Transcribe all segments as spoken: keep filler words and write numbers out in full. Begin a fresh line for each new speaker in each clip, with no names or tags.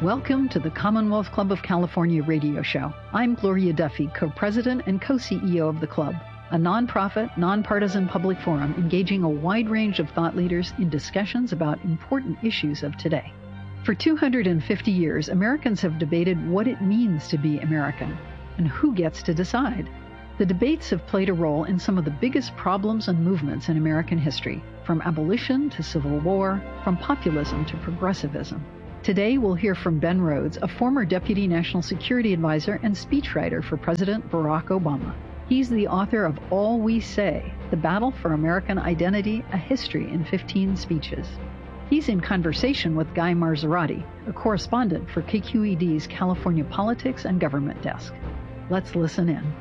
Welcome to the Commonwealth Club of California radio show. I'm Gloria Duffy, co-president and co-C E O of the club, a nonprofit, nonpartisan public forum engaging a wide range of thought leaders in discussions about important issues of today. For two hundred fifty years, Americans have debated what it means to be American and who gets to decide. The debates have played a role in some of the biggest problems and movements in American history, from abolition to civil war, from populism to progressivism. Today, we'll hear from Ben Rhodes, a former Deputy National Security Advisor and speechwriter for President Barack Obama. He's the author of All We Say, The Battle for American Identity, A History in fifteen Speeches. He's in conversation with Guy Marzorati, a correspondent for K Q E D's California Politics and Government Desk. Let's listen in.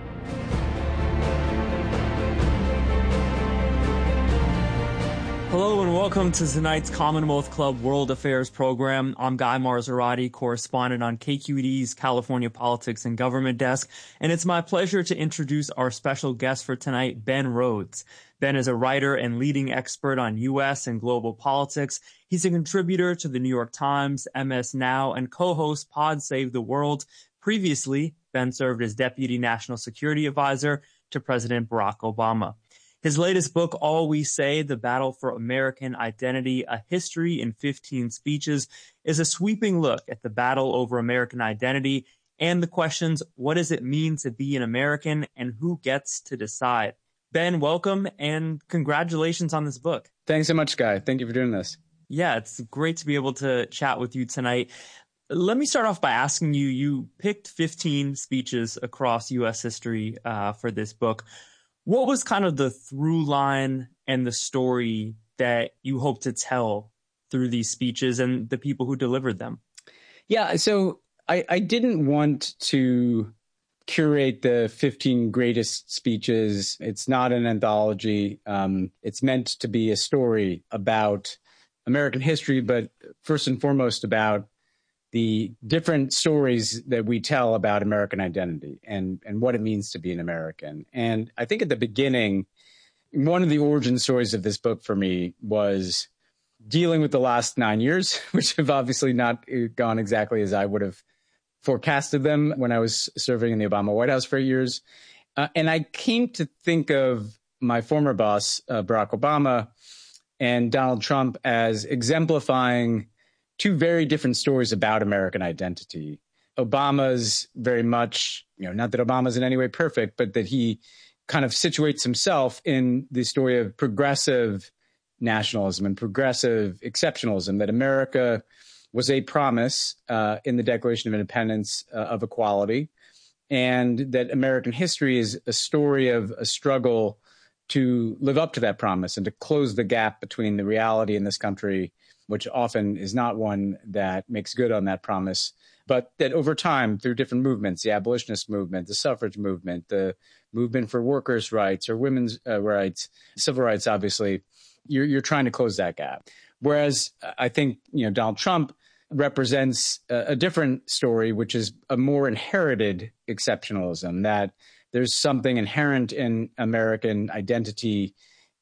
Hello and welcome to tonight's Commonwealth Club World Affairs program. I'm Guy Marzorati, correspondent on K Q E D's California Politics and Government Desk, and it's my pleasure to introduce our special guest for tonight, Ben Rhodes. Ben is a writer and leading expert on U S and global politics. He's a contributor to the New York Times, M S Now, and co-host Pod Save the World. Previously, Ben served as Deputy National Security Advisor to President Barack Obama. His latest book, All We Say, The Battle for American Identity, A History in fifteen Speeches, is a sweeping look at the battle over American identity and the questions, what does it mean to be an American and who gets to decide? Ben, welcome and congratulations on this book.
Thanks so much, Guy. Thank you for doing this.
Yeah, it's great to be able to chat with you tonight. Let me start off by asking you, you picked fifteen speeches across U S history uh, for this book. What was kind of the through line and the story that you hope to tell through these speeches and the people who delivered them?
Yeah, so I, I didn't want to curate the fifteen greatest speeches. It's not an anthology. Um, it's meant to be a story about American history, but first and foremost about the different stories that we tell about American identity and, and what it means to be an American. And I think at the beginning, one of the origin stories of this book for me was dealing with the last nine years, which have obviously not gone exactly as I would have forecasted them when I was serving in the Obama White House for eight years. Uh, and I came to think of my former boss, uh, Barack Obama, and Donald Trump as exemplifying two very different stories about American identity. Obama's very much, you know, not that Obama's in any way perfect, but that he kind of situates himself in the story of progressive nationalism and progressive exceptionalism, that America was a promise uh, in the Declaration of Independence uh, of equality, and that American history is a story of a struggle to live up to that promise and to close the gap between the reality in this country, which often is not one that makes good on that promise, but that over time, through different movements, the abolitionist movement, the suffrage movement, the movement for workers' rights or women's uh, rights, civil rights, obviously, you're, you're trying to close that gap. Whereas I think, you know, Donald Trump represents a, a different story, which is a more inherited exceptionalism, that there's something inherent in American identity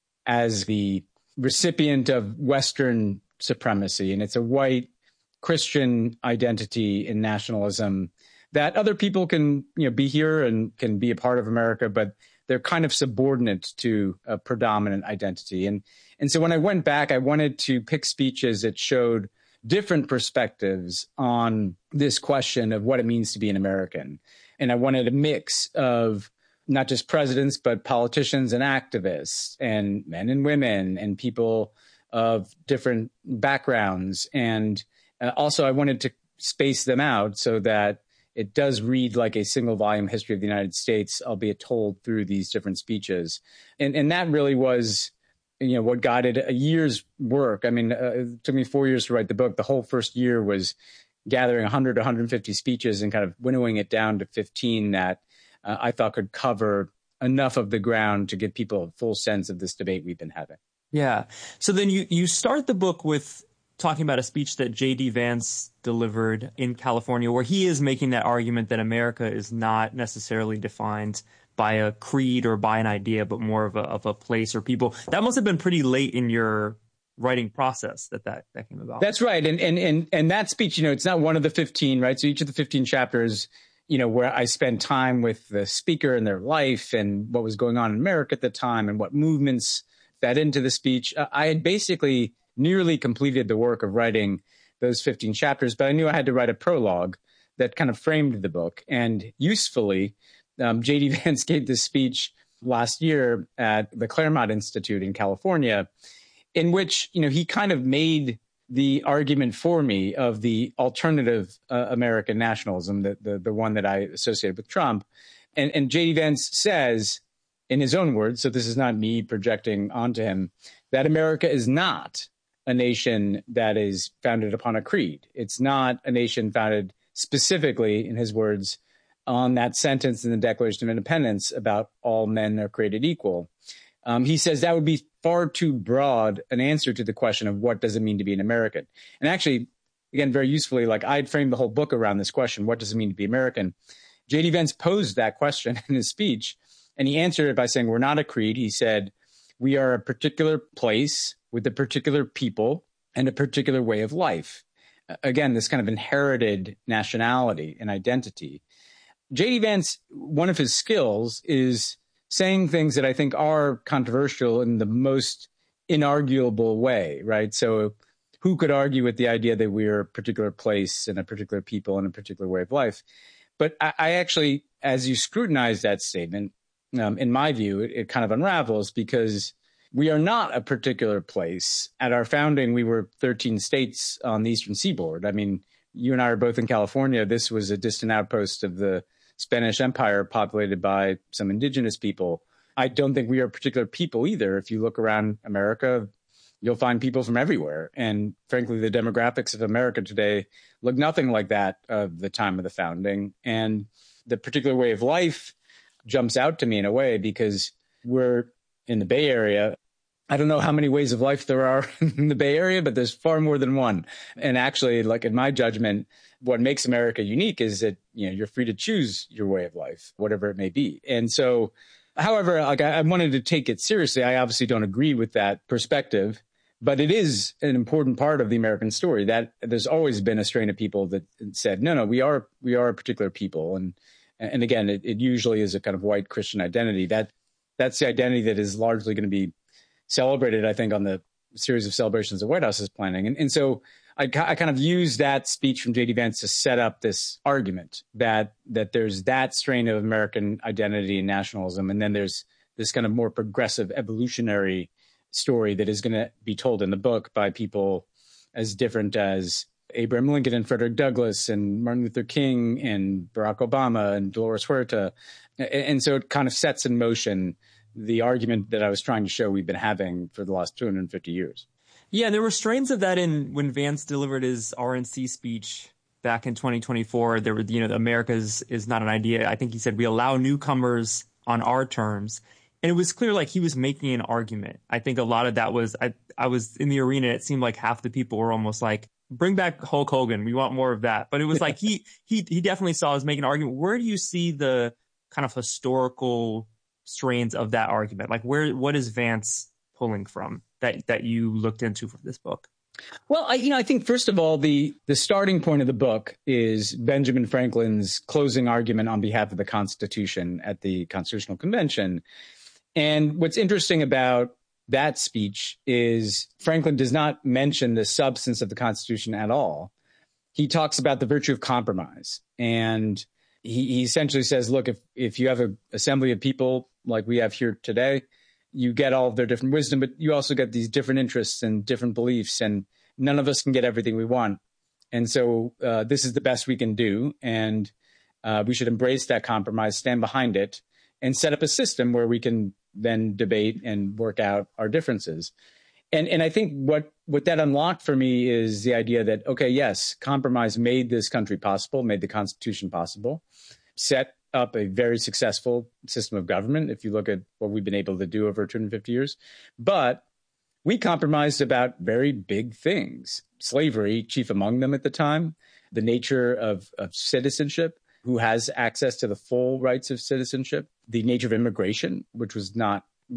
as the recipient of Western supremacy, and it's a white Christian identity in nationalism that other people can, you know, be here and can be a part of America, but they're kind of subordinate to a predominant identity. And and so when I went back, I wanted to pick speeches that showed different perspectives on this question of what it means to be an American. And I wanted a mix of not just presidents, but politicians and activists and men and women and people of different backgrounds. And uh, also I wanted to space them out so that it does read like a single volume history of the United States, albeit told through these different speeches. And, and that really was, you know, what guided a year's work. I mean, uh, it took me four years to write the book. The whole first year was gathering one hundred to one hundred fifty speeches and kind of winnowing it down to fifteen that uh, I thought could cover enough of the ground to give people a full sense of this debate we've been having.
Yeah. So then you, you start the book with talking about a speech that J D Vance delivered in California, where he is making that argument that America is not necessarily defined by a creed or by an idea, but more of a, of a place or people. That must have been pretty late in your writing process that that, that came about.
That's right. And, and, and, and that speech, you know, it's not one of the fifteen, right? So each of the fifteen chapters, you know, where I spend time with the speaker and their life and what was going on in America at the time and what movements fed into the speech. I had basically nearly completed the work of writing those fifteen chapters, but I knew I had to write a prologue that kind of framed the book. And usefully, um, J D Vance gave this speech last year at the Claremont Institute in California, in which, you know, he kind of made the argument for me of the alternative uh, American nationalism, the, the the one that I associated with Trump. And, and J D Vance says, in his own words, so this is not me projecting onto him, that America is not a nation that is founded upon a creed. It's not a nation founded specifically, in his words, on that sentence in the Declaration of Independence about all men are created equal. Um, he says that would be far too broad an answer to the question of what does it mean to be an American. And actually, again, very usefully, like I'd framed the whole book around this question, what does it mean to be American? J D Vance posed that question in his speech, and he answered it by saying, we're not a creed. He said, we are a particular place with a particular people and a particular way of life. Again, this kind of inherited nationality and identity. J D Vance, one of his skills is saying things that I think are controversial in the most inarguable way, right? So who could argue with the idea that we're a particular place and a particular people and a particular way of life? But I, I actually, as you scrutinize that statement, um, in my view, it, it kind of unravels because we are not a particular place. At our founding, we were thirteen states on the eastern seaboard. I mean, you and I are both in California. This was a distant outpost of the Spanish Empire populated by some indigenous people. I don't think we are a particular people either. If you look around America, you'll find people from everywhere. And frankly, the demographics of America today look nothing like that of the time of the founding. And the particular way of life jumps out to me in a way because we're in the Bay Area. I don't know how many ways of life there are in the Bay Area, but there's far more than one. And actually, like in my judgment, what makes America unique is that, you know, you're free to choose your way of life, whatever it may be. And so, however, like I, I wanted to take it seriously. I obviously don't agree with that perspective, but it is an important part of the American story that there's always been a strain of people that said, no, no, we are we are a particular people. And and again, it, it usually is a kind of white Christian identity. That that's the identity that is largely going to be celebrated, I think, on the series of celebrations the White House is planning. And, and so I, I kind of use that speech from J D Vance to set up this argument that that there's that strain of American identity and nationalism. And then there's this kind of more progressive evolutionary story that is going to be told in the book by people as different as Abraham Lincoln and Frederick Douglass and Martin Luther King and Barack Obama and Dolores Huerta. And, and so it kind of sets in motion the argument that I was trying to show we've been having for the last two hundred fifty years.
Yeah, there were strains of that in when Vance delivered his R N C speech back in twenty twenty-four. There were, you know, America is, is not an idea. I think he said we allow newcomers on our terms. And it was clear like he was making an argument. I think a lot of that was, I, I was in the arena. It seemed like half the people were almost like, bring back Hulk Hogan. We want more of that. But it was like he he he definitely saw us making an argument. Where do you see the kind of historical strains of that argument? Like where, what is Vance pulling from that, that you looked into for this book?
Well, I, you know, I think first of all, the, the starting point of the book is Benjamin Franklin's closing argument on behalf of the Constitution at the Constitutional Convention. And what's interesting about that speech is Franklin does not mention the substance of the Constitution at all. He talks about the virtue of compromise. And he, he essentially says, look, if, if you have an assembly of people like we have here today, you get all of their different wisdom, but you also get these different interests and different beliefs, and none of us can get everything we want. And so uh, this is the best we can do. And uh, we should embrace that compromise, stand behind it, and set up a system where we can then debate and work out our differences. And and I think what, what that unlocked for me is the idea that, okay, yes, compromise made this country possible, made the Constitution possible, set up a very successful system of government, if you look at what we've been able to do over two hundred fifty years. But we compromised about very big things. Slavery, chief among them at the time, the nature of, of citizenship, who has access to the full rights of citizenship, the nature of immigration, which was not really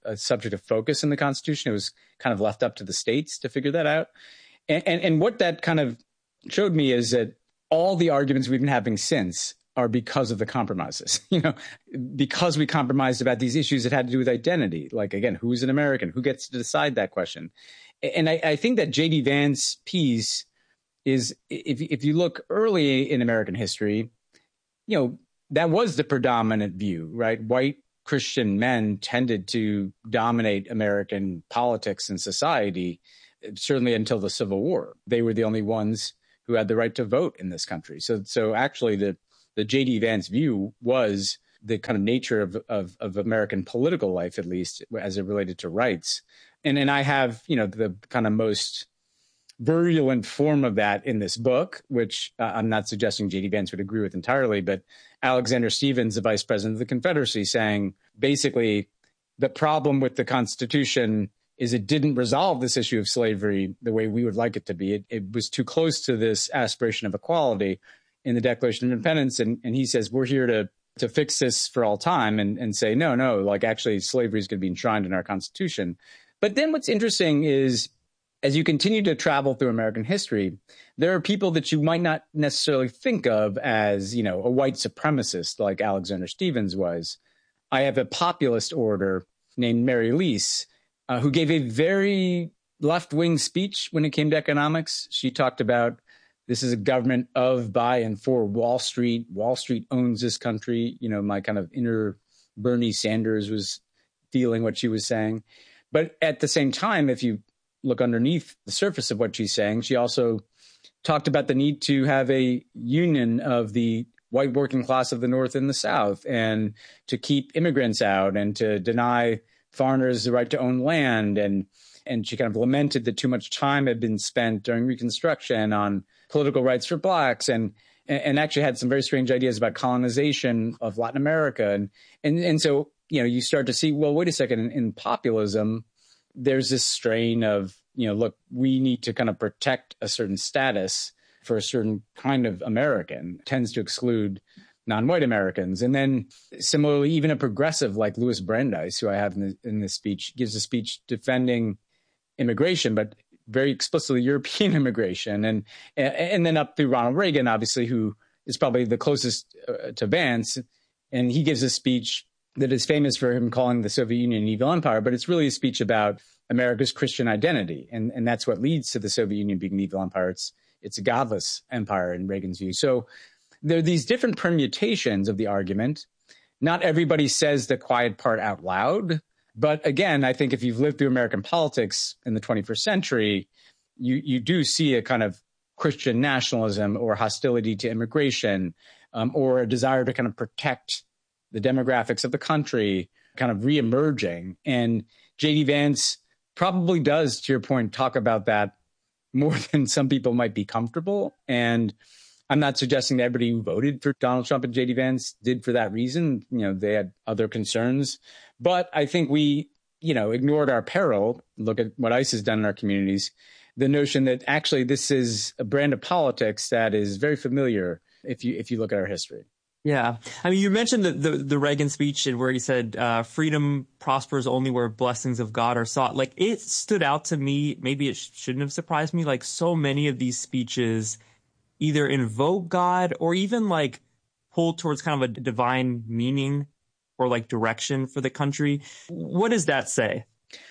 a subject of focus in the Constitution. It was kind of left up to the states to figure that out. And, and, and what that kind of showed me is that all the arguments we've been having since are because of the compromises, you know, because we compromised about these issues that had to do with identity. Like, again, who's an American? Who gets to decide that question? And I, I think that J D Vance piece is, if, if you look early in American history, you know, that was the predominant view, right? White Christian men tended to dominate American politics and society, certainly until the Civil War. They were the only ones who had the right to vote in this country. So, so actually, the the J D Vance view was the kind of nature of, of, of American political life, at least as it related to rights. And and I have, you know, the kind of most virulent form of that in this book, which uh, I'm not suggesting J D Vance would agree with entirely, but Alexander Stephens, the vice president of the Confederacy, saying basically the problem with the Constitution is it didn't resolve this issue of slavery the way we would like it to be. It, it was too close to this aspiration of equality in the Declaration of Independence. And, and he says, we're here to to fix this for all time and, and say, no, no, like actually slavery is going to be enshrined in our Constitution. But then what's interesting is, as you continue to travel through American history, there are people that you might not necessarily think of as, you know, a white supremacist like Alexander Stephens was. I have a populist orator named Mary Lease, uh, who gave a very left-wing speech when it came to economics. She talked about this is a government of, by, and for Wall Street. Wall Street owns this country. You know, my kind of inner Bernie Sanders was feeling what she was saying. But at the same time, if you look underneath the surface of what she's saying, she also talked about the need to have a union of the white working class of the North and the South, and to keep immigrants out and to deny foreigners the right to own land. And and she kind of lamented that too much time had been spent during Reconstruction on political rights for blacks, and and actually had some very strange ideas about colonization of Latin America. And and and so, you know, you start to see, well, wait a second, in, in populism, there's this strain of, you know, look, we need to kind of protect a certain status for a certain kind of American, it tends to exclude non-white Americans. And then similarly, even a progressive like Louis Brandeis, who I have in, the, in this speech, gives a speech defending immigration, but very explicitly European immigration. And, and then up through Ronald Reagan, obviously, who is probably the closest uh, to Vance. And he gives a speech that is famous for him calling the Soviet Union an evil empire, but it's really a speech about America's Christian identity. And, and that's what leads to the Soviet Union being an evil empire. It's, it's a godless empire in Reagan's view. So there are these different permutations of the argument. Not everybody says the quiet part out loud. But again, I think if you've lived through American politics in the twenty-first century, you, you do see a kind of Christian nationalism or hostility to immigration, um, or a desire to kind of protect the demographics of the country kind of reemerging. And J D Vance probably does, to your point, talk about that more than some people might be comfortable. And I'm not suggesting that everybody who voted for Donald Trump and J D Vance did for that reason. You know, they had other concerns. But I think we, you know, ignored our peril. Look at what ICE has done in our communities. The notion that actually this is a brand of politics that is very familiar if you if you look at our history.
Yeah. I mean, you mentioned the, the, the Reagan speech where he said, uh, freedom prospers only where blessings of God are sought. Like, it stood out to me. Maybe it sh- shouldn't have surprised me. Like, so many of these speeches either invoke God or even like pull towards kind of a divine meaning or like direction for the country. What does that say?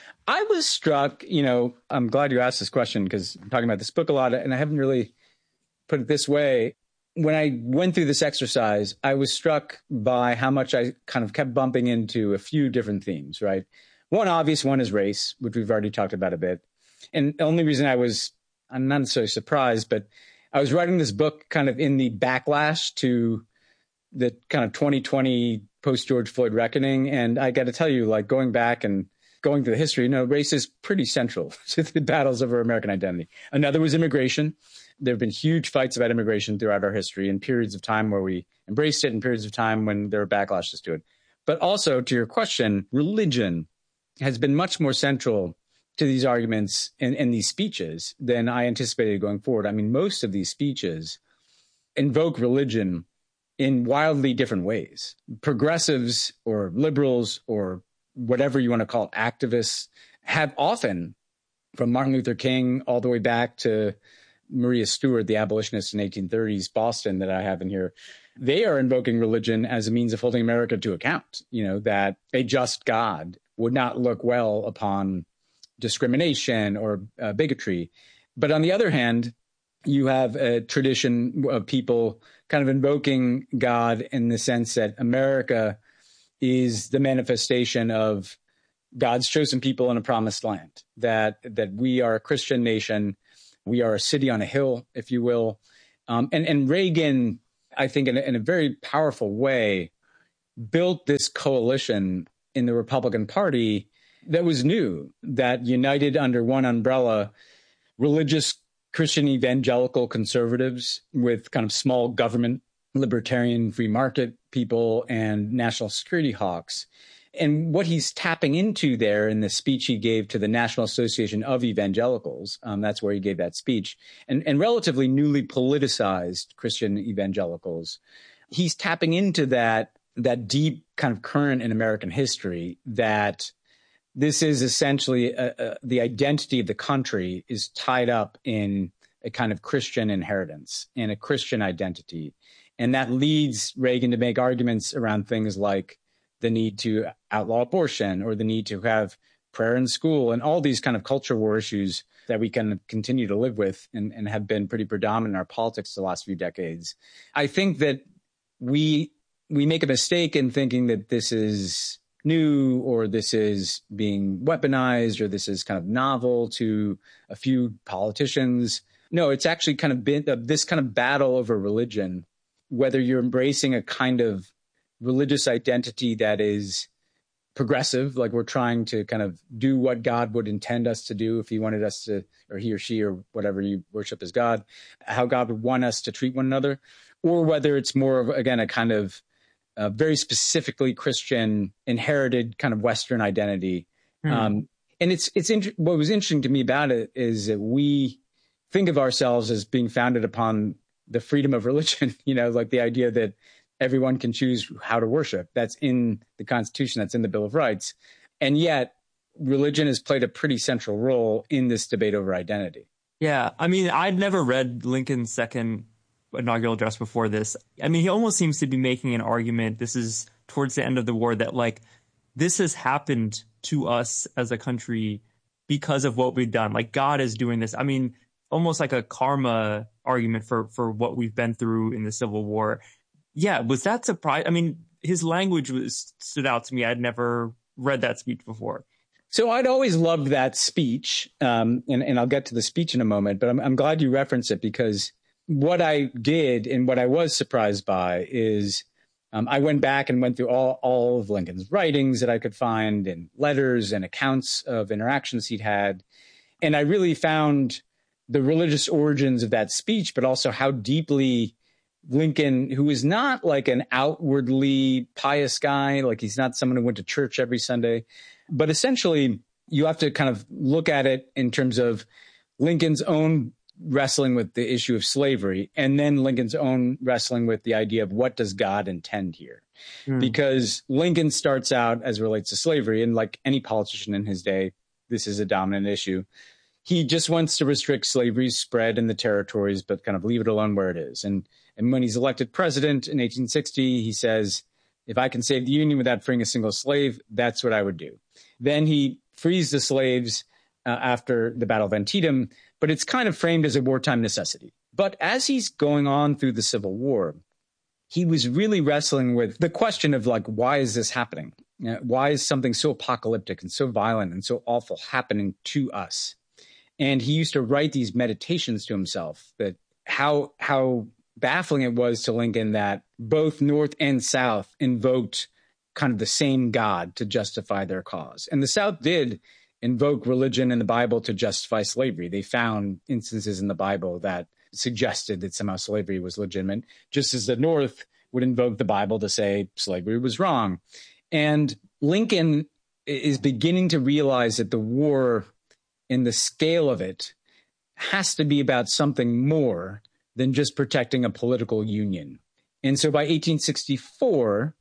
I was struck, you know, I'm glad you asked this question because I'm talking about this book a lot and I haven't really put it this way. When I went through this exercise, I was struck by how much I kind of kept bumping into a few different themes, right? One obvious one is race, which we've already talked about a bit. And the only reason I was, I'm not necessarily surprised, but I was writing this book kind of in the backlash to the kind of twenty twenty post-George Floyd reckoning. And I got to tell you, like going back and going through the history, you know, race is pretty central to the battles over American identity. Another was immigration. There have been huge fights about immigration throughout our history, and periods of time where we embraced it and periods of time when there were backlashes to it. But also, to your question, religion has been much more central to these arguments and, and these speeches than I anticipated going forward. I mean, most of these speeches invoke religion in wildly different ways. Progressives or liberals or whatever you want to call it, activists have often, from Martin Luther King all the way back to Maria Stewart, the abolitionist in eighteen thirties Boston that I have in here, they are invoking religion as a means of holding America to account, you know, that a just God would not look well upon discrimination or uh, bigotry. But on the other hand, you have a tradition of people kind of invoking God in the sense that America is the manifestation of God's chosen people in a promised land, that that we are a Christian nation. We are a city on a hill, if you will. Um, and, and Reagan, I think, in a, in a very powerful way, built this coalition in the Republican Party that was new, that united under one umbrella religious Christian evangelical conservatives with kind of small government, libertarian free market people and national security hawks. And what he's tapping into there in the speech he gave to the National Association of Evangelicals, um, that's where he gave that speech, and, and relatively newly politicized Christian evangelicals, he's tapping into that, that deep kind of current in American history that this is essentially a, a, the identity of the country is tied up in a kind of Christian inheritance and a Christian identity. And that leads Reagan to make arguments around things like the need to outlaw abortion or the need to have prayer in school and all these kind of culture war issues that we can continue to live with and, and have been pretty predominant in our politics the last few decades. I think that we we make a mistake in thinking that this is new or this is being weaponized or this is kind of novel to a few politicians. No, it's actually kind of been uh, this kind of battle over religion, whether you're embracing a kind of religious identity that is progressive, like we're trying to kind of do what God would intend us to do if he wanted us to, or he or she or whatever you worship as God, how God would want us to treat one another, or whether it's more of, again, a kind of uh, very specifically Christian inherited kind of Western identity. Mm. Um, and it's, it's, int- what was interesting to me about it is that we think of ourselves as being founded upon the freedom of religion, you know, like the idea that everyone can choose how to worship. That's in the Constitution. That's in the Bill of Rights. And yet religion has played a pretty central role in this debate over identity.
Yeah. I mean, I'd never read Lincoln's second inaugural address before this. I mean, he almost seems to be making an argument. This is towards the end of the war that like this has happened to us as a country because of what we've done. Like God is doing this. I mean, almost like a karma argument for, for what we've been through in the Civil War. Yeah, was that surprise? I mean, his language was stood out to me. I'd never read that speech before.
So I'd always loved that speech, um, and, and I'll get to the speech in a moment, but I'm, I'm glad you referenced it because what I did and what I was surprised by is um, I went back and went through all, all of Lincoln's writings that I could find and letters and accounts of interactions he'd had. And I really found the religious origins of that speech, but also how deeply Lincoln, who is not like an outwardly pious guy, like he's not someone who went to church every Sunday, but essentially you have to kind of look at it in terms of Lincoln's own wrestling with the issue of slavery and then Lincoln's own wrestling with the idea of what does God intend here? Mm. Because Lincoln starts out as it relates to slavery, and like any politician in his day, this is a dominant issue. He just wants to restrict slavery's spread in the territories, but kind of leave it alone where it is. And And when he's elected president in eighteen sixty, he says, if I can save the Union without freeing a single slave, that's what I would do. Then he frees the slaves uh, after the Battle of Antietam, but it's kind of framed as a wartime necessity. But as he's going on through the Civil War, he was really wrestling with the question of like, why is this happening? You know, why is something so apocalyptic and so violent and so awful happening to us? And he used to write these meditations to himself that how how baffling it was to Lincoln that both North and South invoked kind of the same God to justify their cause. And the South did invoke religion in the Bible to justify slavery. They found instances in the Bible that suggested that somehow slavery was legitimate, just as the North would invoke the Bible to say slavery was wrong. And Lincoln is beginning to realize that the war, in the scale of it, has to be about something more than just protecting a political union. And so by eighteen sixty-four,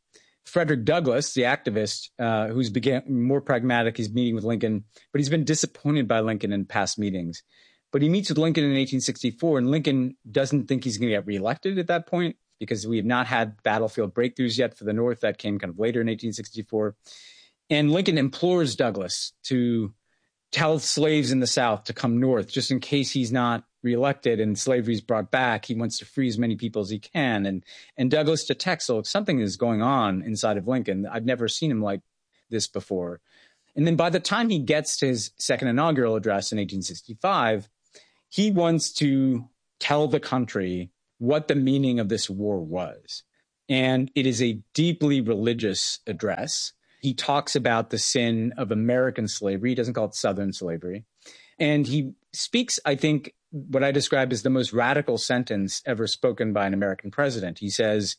Frederick Douglass, the activist, uh, who's began more pragmatic, he's meeting with Lincoln, but he's been disappointed by Lincoln in past meetings. But he meets with Lincoln in eighteen sixty-four, and Lincoln doesn't think he's going to get reelected at that point because we have not had battlefield breakthroughs yet for the North. That came kind of later in eighteen sixty-four. And Lincoln implores Douglass to tell slaves in the South to come north, just in case he's not reelected and slavery is brought back. He wants to free as many people as he can. And and Douglass detects, so something is going on inside of Lincoln. I've never seen him like this before. And then by the time he gets to his second inaugural address in eighteen sixty-five, he wants to tell the country what the meaning of this war was. And it is a deeply religious address. He talks about the sin of American slavery. He doesn't call it Southern slavery. And he speaks, I think, what I describe as the most radical sentence ever spoken by an American president. He says,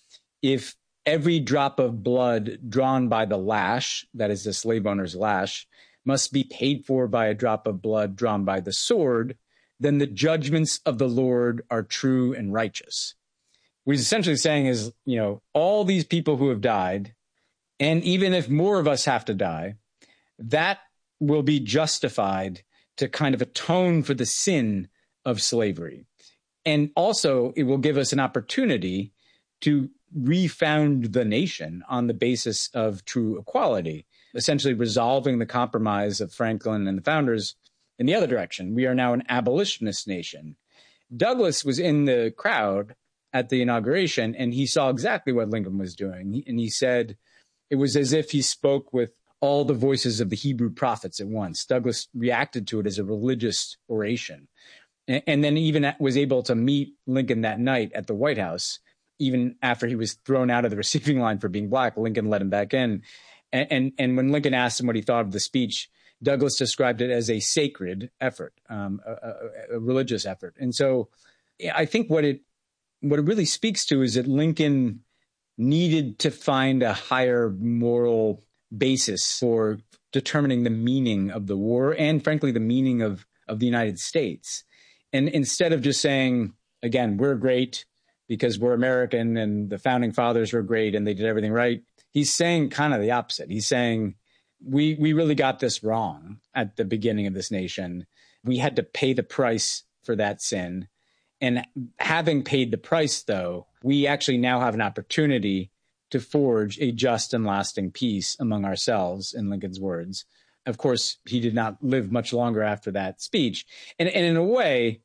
if every drop of blood drawn by the lash, that is the slave owner's lash, must be paid for by a drop of blood drawn by the sword, then the judgments of the Lord are true and righteous. What he's essentially saying is, you know, all these people who have died, and even if more of us have to die, that will be justified to kind of atone for the sin of slavery. And also, it will give us an opportunity to refound the nation on the basis of true equality, essentially resolving the compromise of Franklin and the founders in the other direction. We are now an abolitionist nation. Douglass was in the crowd at the inauguration, and he saw exactly what Lincoln was doing. And he said it was as if he spoke with all the voices of the Hebrew prophets at once. Douglass reacted to it as a religious oration. And, and then even was able to meet Lincoln that night at the White House. Even after he was thrown out of the receiving line for being black, Lincoln let him back in. And, and, and when Lincoln asked him what he thought of the speech, Douglass described it as a sacred effort, um, a, a, a religious effort. And so I think what it what it really speaks to is that Lincoln needed to find a higher moral basis for determining the meaning of the war and, frankly, the meaning of, of the United States. And instead of just saying, again, we're great because we're American and the founding fathers were great and they did everything right, he's saying kind of the opposite. He's saying, we we really got this wrong at the beginning of this nation. We had to pay the price for that sin. And having paid the price, though, we actually now have an opportunity to forge a just and lasting peace among ourselves, in Lincoln's words. Of course, he did not live much longer after that speech. And, and in a way,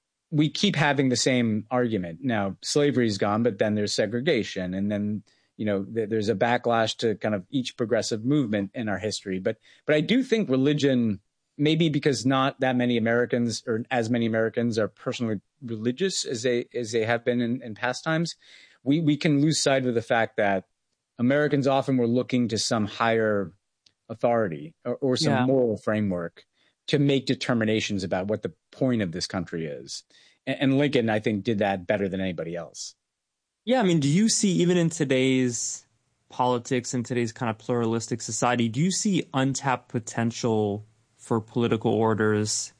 we keep having the same argument. Now, slavery is gone, but then there's segregation. And then, you know, th- there's a backlash to kind of each progressive movement in our history. But but I do think religion, maybe because not that many Americans or as many Americans are personally religious as they as they have been in, in past times, we, we can lose sight of the fact that Americans often were looking to some higher authority or, or some yeah. moral framework to make determinations about what the point of this country is. And, and Lincoln, I think, did that better than anybody else.
Yeah, I mean, do you see, even in today's politics and today's kind of pluralistic society, do you see untapped potential for political orders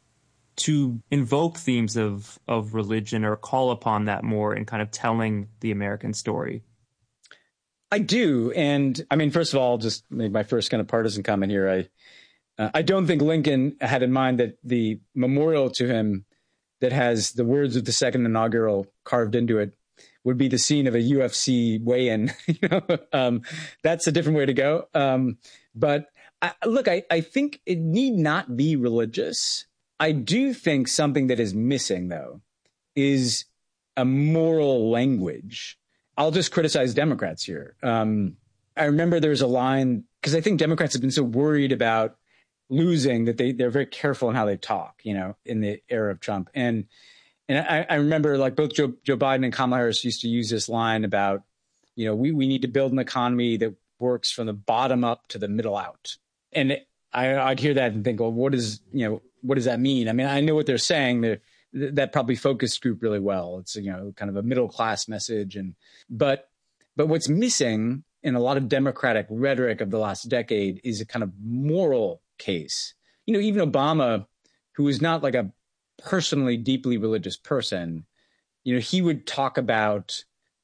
to invoke themes of, of religion or call upon that more in kind of telling the American story?
I do. And I mean, first of all, just make my first kind of partisan comment here. I uh, I don't think Lincoln had in mind that the memorial to him that has the words of the second inaugural carved into it would be the scene of a U F C weigh-in. you know, um, that's a different way to go. Um, but I, look, I, I think it need not be religious. I do think something that is missing, though, is a moral language. I'll just criticize Democrats here. Um, I remember there's a line, because I think Democrats have been so worried about losing that they, they're very careful in how they talk, you know, in the era of Trump. And and I, I remember like both Joe, Joe Biden and Kamala Harris used to use this line about, you know, we, we need to build an economy that works from the bottom up to the middle out. And I, I'd hear that and think, well, what is, you know, what does that mean? I mean, I know what they're saying. They're, that probably focused group really well. It's, you know, kind of a middle class message. And but but what's missing in a lot of Democratic rhetoric of the last decade is a kind of moral case. You know, even Obama, who is not like a personally deeply religious person, you know, he would talk about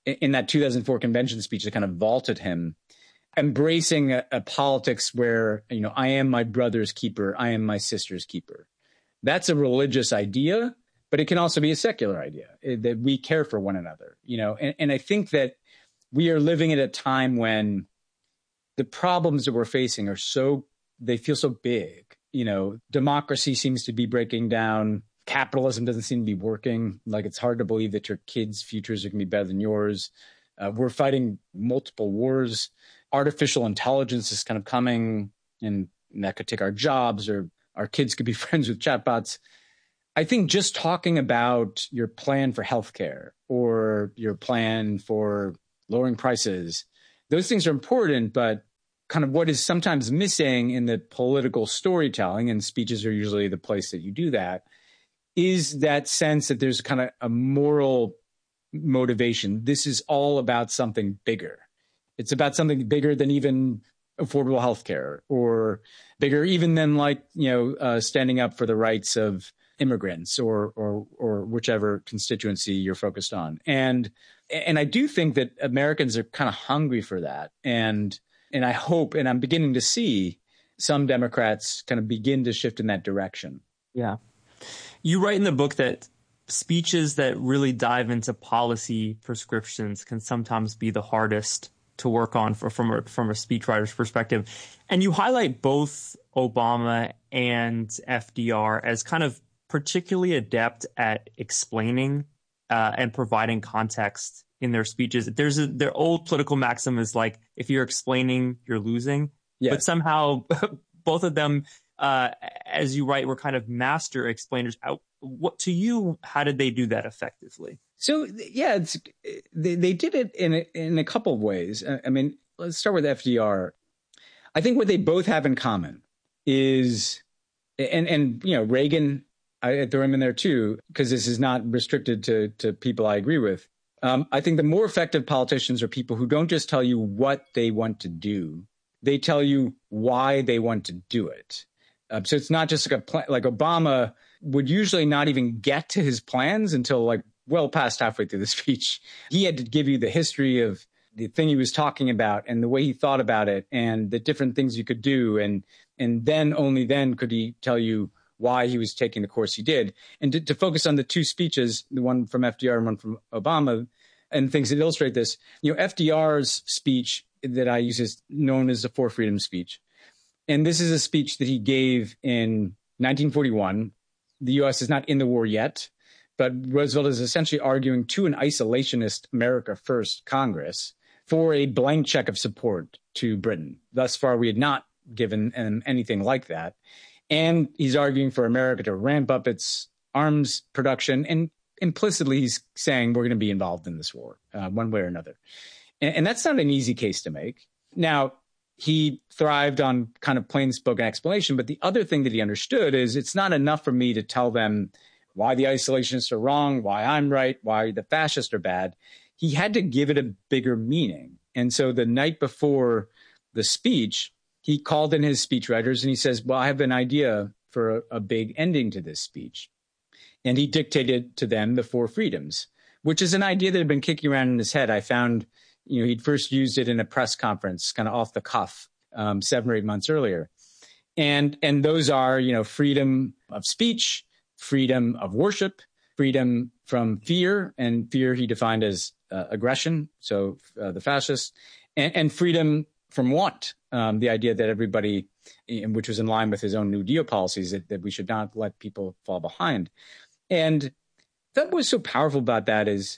in that two thousand four convention speech that kind of vaulted him, embracing a, a politics where, you know, I am my brother's keeper, I am my sister's keeper. That's a religious idea, but it can also be a secular idea that we care for one another, you know, and, and I think that we are living at a time when the problems that we're facing are so, they feel so big. You know, democracy seems to be breaking down. Capitalism doesn't seem to be working. Like, it's hard to believe that your kids' futures are going to be better than yours. Uh, we're fighting multiple wars. Artificial intelligence is kind of coming, and that could take our jobs, or our kids could be friends with chatbots. I think just talking about your plan for healthcare or your plan for lowering prices, those things are important, but kind of what is sometimes missing in the political storytelling, and speeches are usually the place that you do that, is that sense that there's kind of a moral motivation. This is all about something bigger. It's about something bigger than even affordable healthcare, or bigger even than, like, you know, uh, standing up for the rights of immigrants, or or or whichever constituency you're focused on. And and I do think that Americans are kind of hungry for that. And and I hope, and I'm beginning to see some Democrats kind of begin to shift in that direction.
Yeah. You write in the book that speeches that really dive into policy prescriptions can sometimes be the hardest to work on for, from a, from a speechwriter's perspective. And you highlight both Obama and F D R as kind of particularly adept at explaining uh, and providing context in their speeches. There's a, their old political maxim is like, if you're explaining, you're losing. Yes. But somehow both of them, uh, as you write, were kind of master explainers. What, to you, how did they do that effectively?
So, yeah, it's, they, they did it in a, in a couple of ways. I mean, let's start with F D R. I think what they both have in common is, and, and you know, Reagan, I throw him in there too, because this is not restricted to, to people I agree with. Um, I think the more effective politicians are people who don't just tell you what they want to do, they tell you why they want to do it. Uh, so it's not just like a plan. Like, Obama would usually not even get to his plans until like well past halfway through the speech. He had to give you the history of the thing he was talking about and the way he thought about it and the different things you could do. And and then only then could he tell you why he was taking the course he did. And to, to focus on the two speeches, the one from F D R and one from Obama, and things that illustrate this, you know, F D R's speech that I use is known as the Four Freedoms speech. And this is a speech that he gave in nineteen forty-one. The U S is not in the war yet, but Roosevelt is essentially arguing to an isolationist America First Congress for a blank check of support to Britain. Thus far, we had not given um, anything like that. And he's arguing for America to ramp up its arms production. And implicitly, he's saying we're going to be involved in this war uh, one way or another. And, and that's not an easy case to make. Now, he thrived on kind of plain spoken explanation. But the other thing that he understood is it's not enough for me to tell them why the isolationists are wrong, why I'm right, why the fascists are bad. He had to give it a bigger meaning. And so the night before the speech, he called in his speechwriters and he says, well, I have an idea for a, a big ending to this speech. And he dictated to them the Four Freedoms, which is an idea that had been kicking around in his head. I found, you know, he'd first used it in a press conference, kind of off the cuff, um, seven or eight months earlier. And, and those are, you know, freedom of speech, freedom of worship, freedom from fear, and fear he defined as uh, aggression. So uh, the fascists, and, and freedom from want. Um, the idea that everybody, which was in line with his own New Deal policies, that, that we should not let people fall behind. And that was so powerful about that is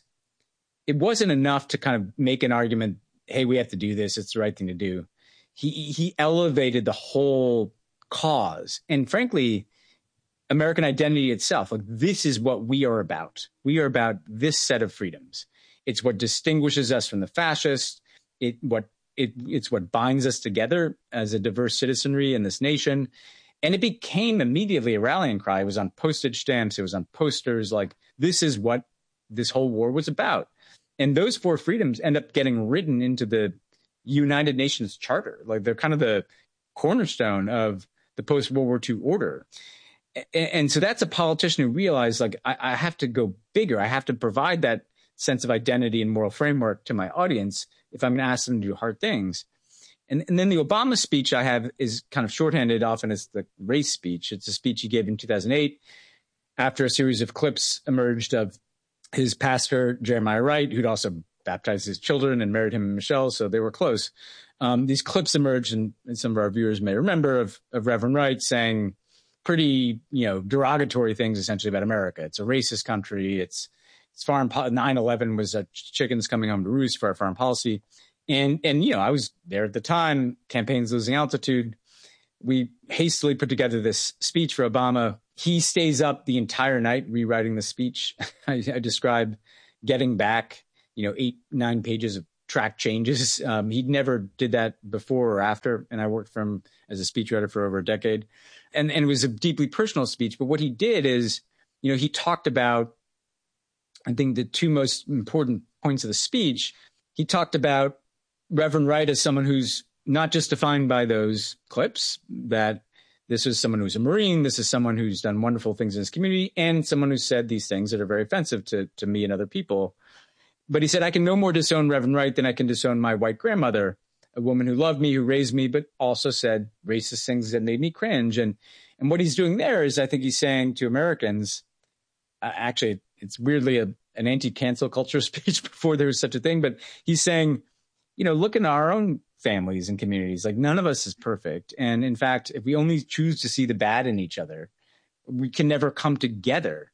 it wasn't enough to kind of make an argument, hey, we have to do this, it's the right thing to do. He he elevated the whole cause. And frankly, American identity itself, like, this is what we are about. We are about this set of freedoms. It's what distinguishes us from the fascists. It what It, it's what binds us together as a diverse citizenry in this nation. And it became immediately a rallying cry. It was on postage stamps. It was on posters. Like, this is what this whole war was about. And those four freedoms end up getting written into the United Nations Charter. Like, they're kind of the cornerstone of the post-World War Two order. And, and so that's a politician who realized, like, I, I have to go bigger. I have to provide that sense of identity and moral framework to my audience if I'm going to ask them to do hard things. And, and then the Obama speech I have is kind of shorthanded often as the race speech. It's a speech he gave in two thousand eight after a series of clips emerged of his pastor, Jeremiah Wright, who'd also baptized his children and married him and Michelle, so they were close. Um, these clips emerged, and, and some of our viewers may remember, of, of Reverend Wright saying pretty, you know, derogatory things essentially about America. It's a racist country. It's it's foreign. nine eleven was a chickens coming home to roost for our foreign policy. And, and, you know, I was there at the time, campaigns losing altitude. We hastily put together this speech for Obama. He stays up the entire night rewriting the speech. I, I describe getting back, you know, eight, nine pages of track changes. Um, he never did that before or after. And I worked for him as a speechwriter for over a decade. And, and it was a deeply personal speech. But what he did is, you know, he talked about, I think, the two most important points of the speech. He talked about Reverend Wright as someone who's not just defined by those clips, that this is someone who's a Marine, this is someone who's done wonderful things in his community, and someone who said these things that are very offensive to, to me and other people. But he said, I can no more disown Reverend Wright than I can disown my white grandmother, a woman who loved me, who raised me, but also said racist things that made me cringe. And and what he's doing there is, I think he's saying to Americans, uh, actually, it's weirdly a, an anti-cancel culture speech before there was such a thing, but he's saying, you know, look in our own families and communities. Like, none of us is perfect. And in fact, if we only choose to see the bad in each other, we can never come together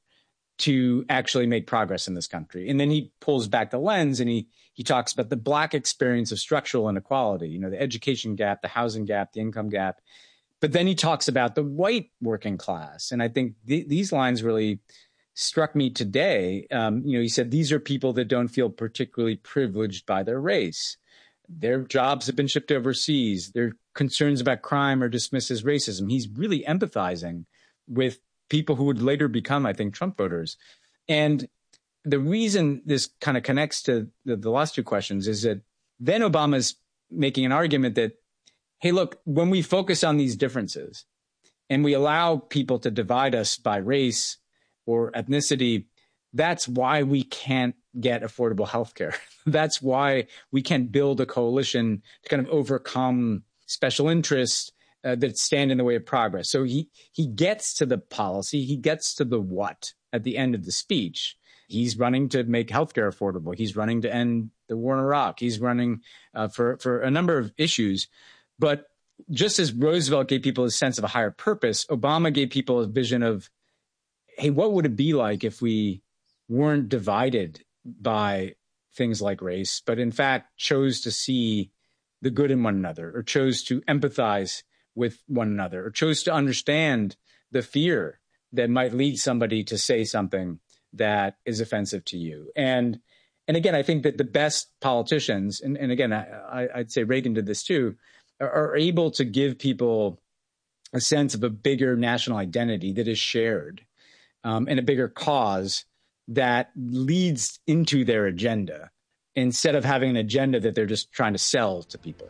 to actually make progress in this country. And then he pulls back the lens and he he talks about the Black experience of structural inequality, you know, the education gap, the housing gap, the income gap. But then he talks about the white working class. And I think th- these lines really struck me today. Um, you know, he said, these are people that don't feel particularly privileged by their race. Their jobs have been shipped overseas. Their concerns about crime are dismissed as racism. He's really empathizing with people who would later become, I think, Trump voters. And the reason this kind of connects to the, the last two questions is that then Obama's making an argument that, hey, look, when we focus on these differences and we allow people to divide us by race or ethnicity, that's why we can't get affordable health care. That's why we can't build a coalition to kind of overcome special interests uh, that stand in the way of progress. So he he gets to the policy, he gets to the what at the end of the speech. He's running to make healthcare affordable. He's running to end the war in Iraq. He's running uh, for, for a number of issues. But just as Roosevelt gave people a sense of a higher purpose, Obama gave people a vision of, hey, what would it be like if we weren't divided by things like race, but in fact chose to see the good in one another, or chose to empathize with one another, or chose to understand the fear that might lead somebody to say something that is offensive to you. And and again, I think that the best politicians, and, and again, I, I'd say Reagan did this too, are, are able to give people a sense of a bigger national identity that is shared, um, and a bigger cause that leads into their agenda, instead of having an agenda that they're just trying to sell to people.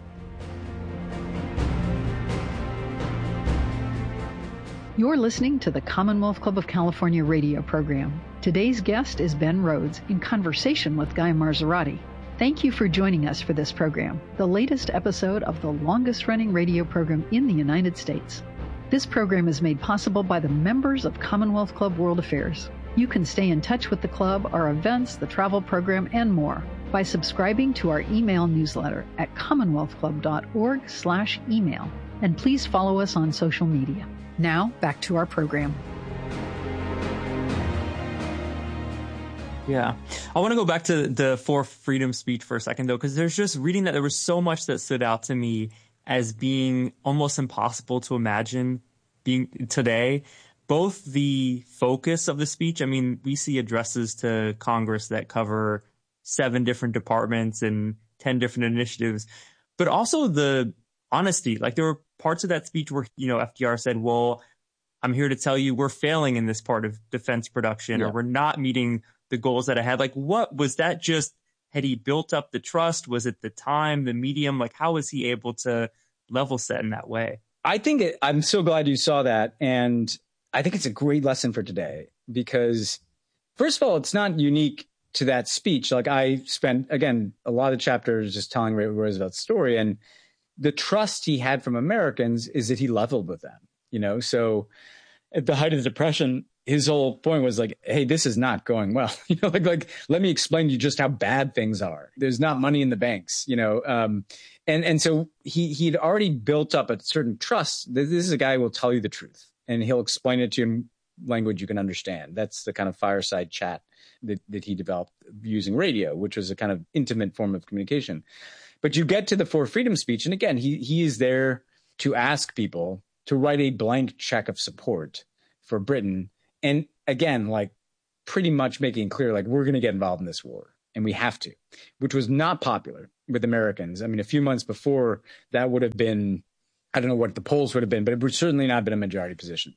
You're listening to the Commonwealth Club of California radio program. Today's guest is Ben Rhodes in conversation with Guy Marzorati. Thank you for joining us for this program, the latest episode of the longest-running radio program in the United States. This program is made possible by the members of Commonwealth Club World Affairs. You can stay in touch with the club, our events, the travel program, and more by subscribing to our email newsletter at commonwealthclub.org slash email. And please follow us on social media. Now, back to our program.
Yeah. I want to go back to the For Freedom speech for a second, though, because there's just reading that there was so much that stood out to me as being almost impossible to imagine being today. Both the focus of the speech, I mean, we see addresses to Congress that cover seven different departments and ten different initiatives, but also the honesty. Like, there were parts of that speech where, you know, F D R said, well, I'm here to tell you we're failing in this part of defense production, yeah. or we're not meeting the goals that I had. Like, what was that? Just, had he built up the trust? Was it the time, the medium? Like, how was he able to level set in that way?
I think it, I'm so glad you saw that. And I think it's a great lesson for today, because first of all, it's not unique to that speech, like I spent, again, a lot of chapters just telling Roosevelt's story. And the trust he had from Americans is that he leveled with them, you know? So at the height of the Depression, his whole point was like, hey, this is not going well. You know, like, like, let me explain to you just how bad things are. There's not money in the banks, you know? Um, and, and so he, he'd already built up a certain trust. This is a guy who will tell you the truth and he'll explain it to you in language you can understand. That's the kind of fireside chat that, that he developed using radio, which was a kind of intimate form of communication. But you get to the Four Freedoms speech. And again, he, he is there to ask people to write a blank check of support for Britain. And again, like pretty much making clear, like, we're going to get involved in this war and we have to, which was not popular with Americans. I mean, a few months before that would have been, I don't know what the polls would have been, but it would certainly not have been a majority position.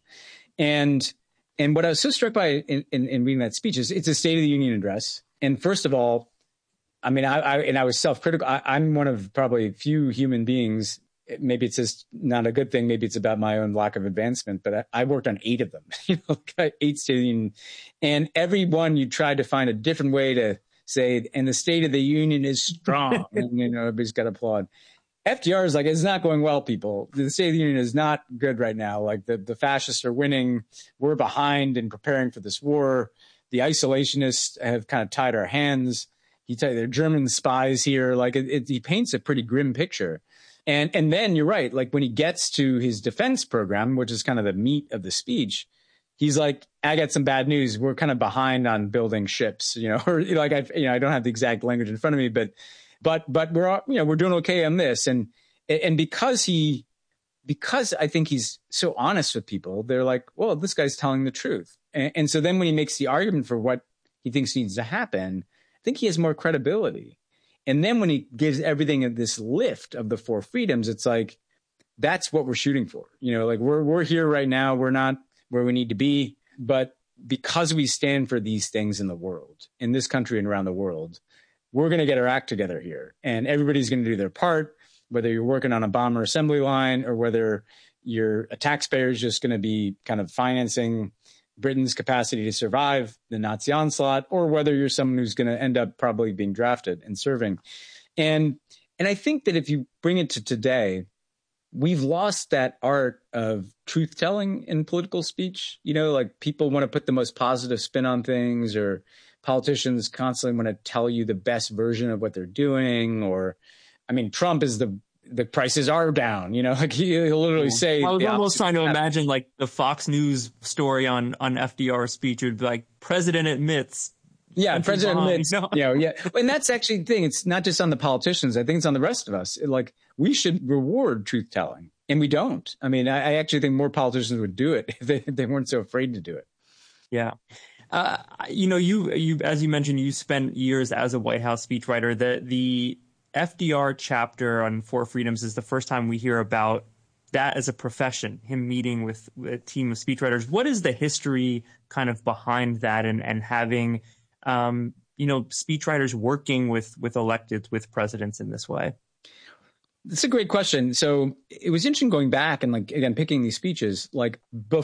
And, and what I was so struck by in, in, in reading that speech is it's a State of the Union address. And first of all, I mean, I, I and I was self-critical. I, I'm one of probably few human beings. Maybe it's just not a good thing. Maybe it's about my own lack of advancement, but I, I worked on eight of them, you know, eight State of the Union. And every one you tried to find a different way to say, and the State of the Union is strong. And, you know, everybody's got to applaud. F D R is like, it's not going well, people. The State of the Union is not good right now. Like the, the fascists are winning. We're behind in preparing for this war. The isolationists have kind of tied our hands. He tell you they're German spies here. Like it, it, he paints a pretty grim picture. And and then you're right. Like when he gets to his defense program, which is kind of the meat of the speech, he's like, I got some bad news. We're kind of behind on building ships, you know, or like I, you know, I don't have the exact language in front of me, but, but, but we're, you know, we're doing okay on this. And, and because he, because I think he's so honest with people, they're like, well, this guy's telling the truth. And, and so then when he makes the argument for what he thinks needs to happen, I think he has more credibility. And then when he gives everything this lift of the Four Freedoms, it's like, that's what we're shooting for. You know, like we're, we're here right now. We're not where we need to be, but because we stand for these things in the world, in this country and around the world, we're going to get our act together here and everybody's going to do their part, whether you're working on a bomber assembly line or whether you're a taxpayer is just going to be kind of financing Britain's capacity to survive the Nazi onslaught, or whether you're someone who's going to end up probably being drafted and serving. And, and I think that if you bring it to today, we've lost that art of truth telling in political speech. You know, like people want to put the most positive spin on things, or politicians constantly want to tell you the best version of what they're doing. Or, I mean, Trump is the the prices are down, you know, like he, he'll literally say.
I was almost trying to imagine like the Fox News story on, on F D R's speech would be like, president admits.
Yeah, president bomb, admits, you know? you know, yeah. And that's actually the thing. It's not just on the politicians. I think it's on the rest of us. It, like we should reward truth telling, and we don't. I mean, I, I actually think more politicians would do it if they, if they weren't so afraid to do it.
Yeah. Uh, you know, you, you, as you mentioned, you spent years as a White House speechwriter. The, the, F D R chapter on Four Freedoms is the first time we hear about that as a profession, him meeting with a team of speechwriters. What is the history kind of behind that, and, and having, um, you know, speechwriters working with, with electeds, with presidents in this way?
That's a great question. So it was interesting going back and, like, again, picking these speeches, like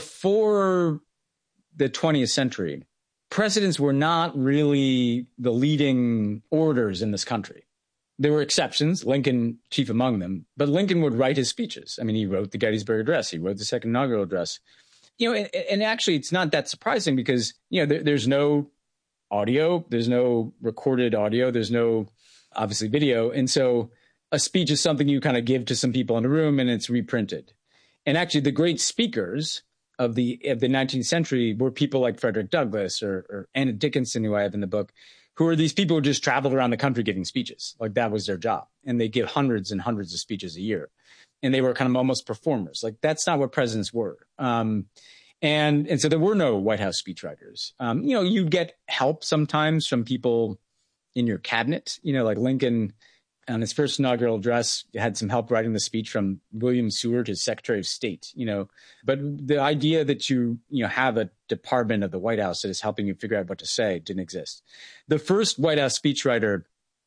before the twentieth century, presidents were not really the leading orators in this country. There were exceptions, Lincoln chief among them, but Lincoln would write his speeches. I mean, he wrote the Gettysburg Address. He wrote the second inaugural address. You know, and, and actually it's not that surprising because, you know, there, there's no audio, there's no recorded audio, there's no obviously video. And so a speech is something you kind of give to some people in a room and it's reprinted. And actually the great speakers of the of the nineteenth century were people like Frederick Douglass or, or Anna Dickinson, who I have in the book, who are these people who just traveled around the country giving speeches. Like that was their job. And they give hundreds and hundreds of speeches a year. And they were kind of almost performers. Like that's not what presidents were. Um, and, and so there were no White House speechwriters. Um, you know, you get help sometimes from people in your cabinet, you know, like Lincoln on his first inaugural address had some help writing the speech from William Seward, his Secretary of State, you know, but the idea that you, you know, have a department of the White House that is helping you figure out what to say didn't exist. The first White House speechwriter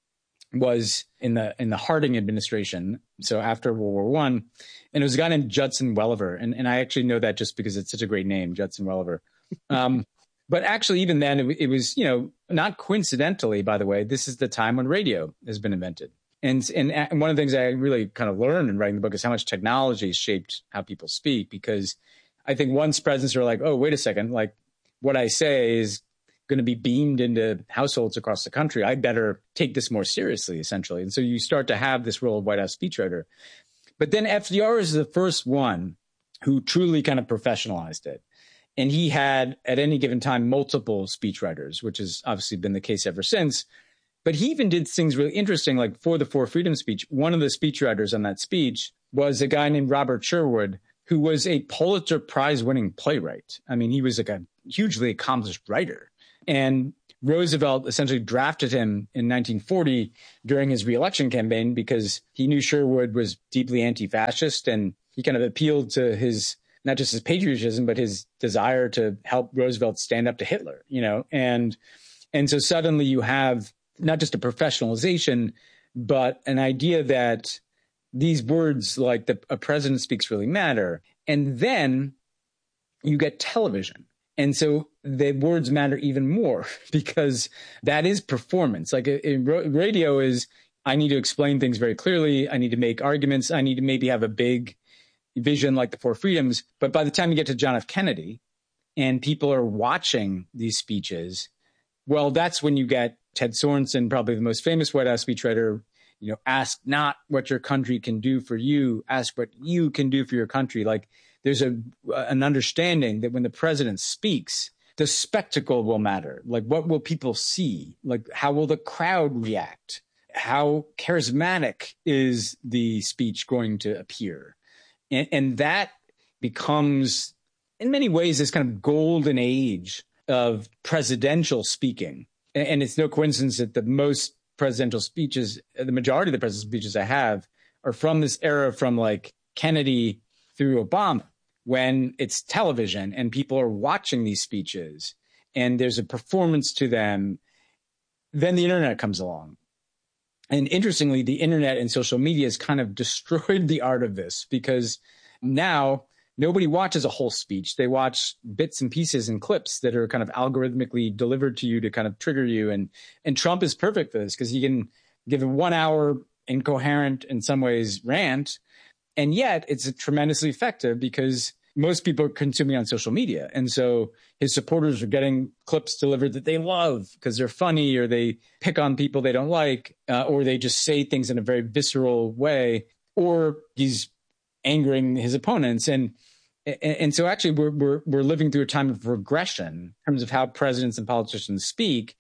was in the, in the Harding administration. So after World War One, and it was a guy named Judson Welliver. And, and I actually know that just because it's such a great name, Judson Welliver. Um, But actually, even then, it, it was, you know, not coincidentally, by the way, this is the time when radio has been invented. And, and and one of the things I really kind of learned in writing the book is how much technology has shaped how people speak, because I think once presidents are like, oh, wait a second, like what I say is going to be beamed into households across the country, I better take this more seriously, essentially. And so you start to have this role of White House speechwriter. But then F D R is the first one who truly kind of professionalized it. And he had, at any given time, multiple speechwriters, which has obviously been the case ever since. But he even did things really interesting, like for the Four Freedoms speech, one of the speechwriters on that speech was a guy named Robert Sherwood, who was a Pulitzer Prize winning playwright. I mean, he was like a hugely accomplished writer. And Roosevelt essentially drafted him in nineteen forty during his reelection campaign because he knew Sherwood was deeply anti-fascist, and he kind of appealed to his, not just his patriotism, but his desire to help Roosevelt stand up to Hitler, you know? And, and so suddenly you have not just a professionalization, but an idea that these words like the, a president speaks really matter. And then you get television. And so the words matter even more because that is performance. Like a, a radio is, I need to explain things very clearly. I need to make arguments. I need to maybe have a big vision like the Four Freedoms. But by the time you get to John F. Kennedy and people are watching these speeches, well, that's when you get Ted Sorensen, probably the most famous White House speechwriter, you know, ask not what your country can do for you, ask what you can do for your country. Like there's a an understanding that when the president speaks, the spectacle will matter. Like what will people see? Like how will the crowd react? How charismatic is the speech going to appear? And, and that becomes, in many ways, this kind of golden age of presidential speaking. And it's no coincidence that the most presidential speeches, the majority of the presidential speeches I have are from this era, from like Kennedy through Obama, when it's television and people are watching these speeches and there's a performance to them. Then the internet comes along. And interestingly, the internet and social media has kind of destroyed the art of this, because now nobody watches a whole speech. They watch bits and pieces and clips that are kind of algorithmically delivered to you to kind of trigger you. And and Trump is perfect for this because he can give a one hour incoherent, in some ways, rant. And yet it's tremendously effective because most people are consuming on social media. And so his supporters are getting clips delivered that they love because they're funny, or they pick on people they don't like, uh, or they just say things in a very visceral way, or he's angering his opponents. And And so actually we're, we're, we're living through a time of regression in terms of how presidents and politicians speak.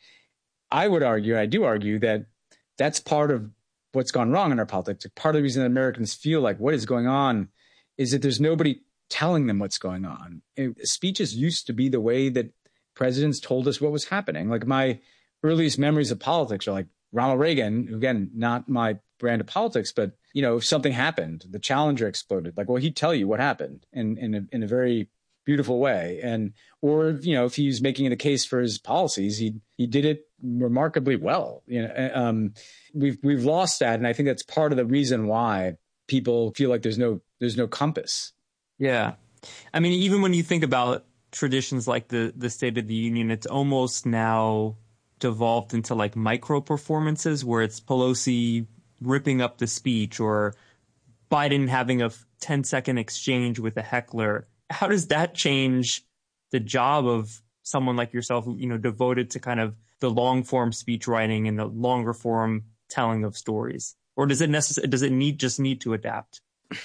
I would argue, I do argue, that that's part of what's gone wrong in our politics. Part of the reason that Americans feel like what is going on is that there's nobody telling them what's going on. It, speeches used to be the way that presidents told us what was happening. Like my earliest memories of politics are like Ronald Reagan, who, again, not my brand of politics, but, you know, if something happened, the Challenger exploded, like, well, he'd tell you what happened in, in, a, in a very beautiful way. And, or, you know, if he's making the case for his policies, he, he did it remarkably well. You know, um, we've, we've lost that. And I think that's part of the reason why people feel like there's no, there's no compass.
Yeah. I mean, even when you think about traditions like the, the State of the Union, it's almost now devolved into like micro performances where it's Pelosi ripping up the speech or Biden having a ten second exchange with a heckler. How does that change the job of someone like yourself, you know, devoted to kind of the long form speech writing and the longer form telling of stories? Or does it necess- does it need just need to adapt?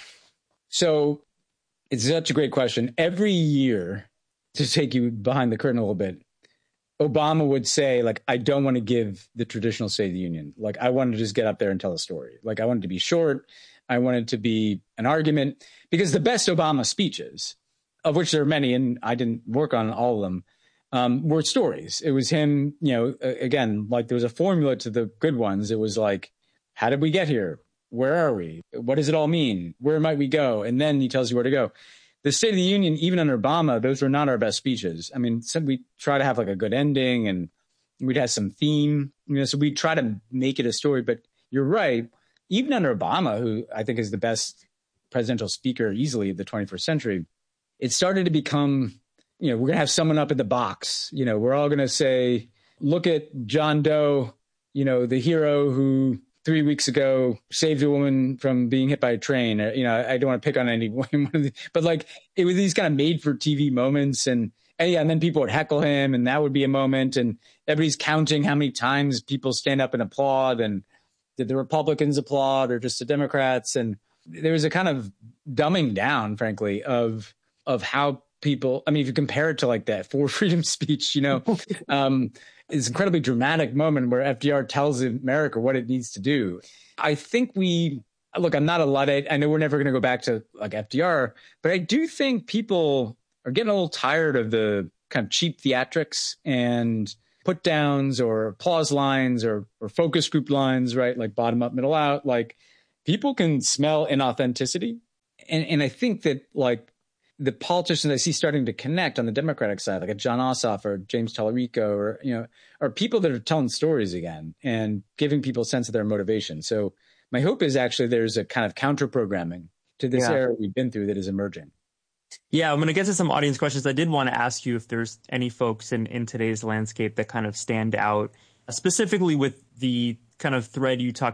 So it's such a great question. Every year, to take you behind the curtain a little bit, Obama would say, like, I don't want to give the traditional State of the Union. Like, I want to just get up there and tell a story. Like, I want it to be short. I want it to be an argument. Because the best Obama speeches, of which there are many, and I didn't work on all of them, um, were stories. It was him, you know, again, like there was a formula to the good ones. It was like, how did we get here? Where are we? What does it all mean? Where might we go? And then he tells you where to go. The State of the Union, even under Obama, those were not our best speeches. I mean, so we try to have like a good ending and we'd have some theme, you know, so we try to make it a story. But you're right. Even under Obama, who I think is the best presidential speaker easily of the twenty-first century, it started to become you know, we're going to have someone up in the box. You know, we're all going to say, look at John Doe, you know, the hero who three weeks ago saved a woman from being hit by a train. You know, I don't want to pick on anyone, but like it was these kind of made for T V moments. And, and yeah, and then people would heckle him and that would be a moment. And everybody's counting how many times people stand up and applaud. And did the Republicans applaud or just the Democrats? And there was a kind of dumbing down, frankly, of of how people, I mean, if you compare it to like that For Freedom speech, you know, um, it's an incredibly dramatic moment where F D R tells America what it needs to do. I think we, look, I'm not a Luddite. I know we're never going to go back to like F D R, but I do think people are getting a little tired of the kind of cheap theatrics and put downs or applause lines or, or focus group lines, right? Like bottom up, middle out. Like people can smell inauthenticity. And, and I think that like the politicians I see starting to connect on the Democratic side, like a John Ossoff or James Tallarico, or, you know, are people that are telling stories again and giving people a sense of their motivation. So my hope is actually there's a kind of counter programming to this yeah. era we've been through that is emerging.
Yeah, I'm going to get to some audience questions. I did want to ask you if there's any folks in, in today's landscape that kind of stand out, specifically with the kind of thread you talked